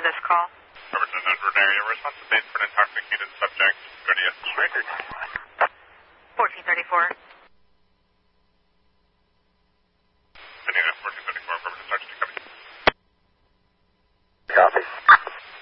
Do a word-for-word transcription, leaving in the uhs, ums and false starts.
this call. Robertson, Edward area. Responsive made for an intoxicated subject. Good to you. fourteen thirty-four.